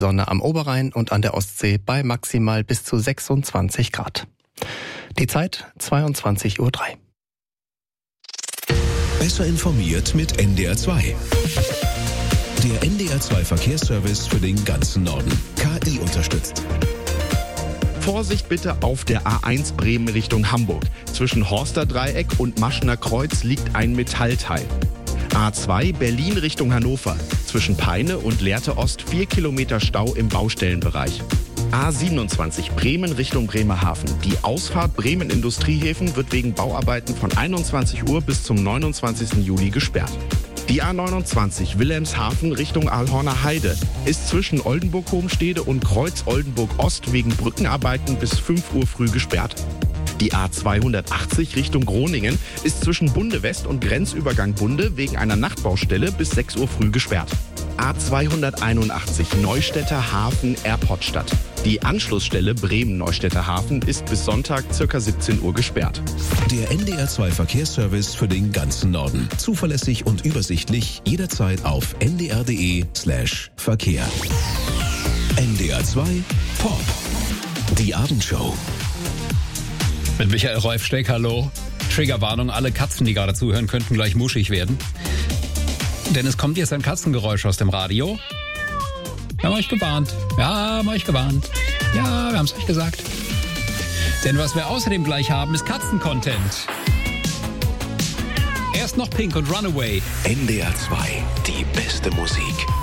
Sonne am Oberrhein und an der Ostsee bei maximal bis zu 26 Grad. Die Zeit 22:03 Uhr. Besser informiert mit NDR 2. Der NDR 2 Verkehrsservice für den ganzen Norden. KI unterstützt. Vorsicht bitte auf der A1 Bremen Richtung Hamburg. Zwischen Horsterdreieck und Maschner Kreuz liegt ein Metallteil. A2 Berlin Richtung Hannover. Zwischen Peine und Lehrte Ost 4 Kilometer Stau im Baustellenbereich. A27 Bremen Richtung Bremerhaven. Die Ausfahrt Bremen Industriehäfen wird wegen Bauarbeiten von 21 Uhr bis zum 29. Juli gesperrt. Die A29 Wilhelmshaven Richtung Alhorner Heide ist zwischen Oldenburg-Homstede und Kreuz Oldenburg-Ost wegen Brückenarbeiten bis 5 Uhr früh gesperrt. Die A280 Richtung Groningen ist zwischen Bunde West und Grenzübergang Bunde wegen einer Nachtbaustelle bis 6 Uhr früh gesperrt. A281 Neustädter Hafen Airportstadt. Die Anschlussstelle Bremen-Neustädter Hafen ist bis Sonntag ca. 17 Uhr gesperrt. Der NDR 2 Verkehrsservice für den ganzen Norden. Zuverlässig und übersichtlich jederzeit auf ndr.de/Verkehr. NDR 2 Pop. Die Abendshow. Mit Michael Reufsteck, hallo. Triggerwarnung, alle Katzen, die gerade zuhören, könnten gleich muschig werden. Denn es kommt jetzt ein Katzengeräusch aus dem Radio. Wir haben euch gewarnt. Ja, wir haben es euch gesagt. Denn was wir außerdem gleich haben, ist Katzen-Content. Erst noch Pink und Runaway. NDR 2, die beste Musik.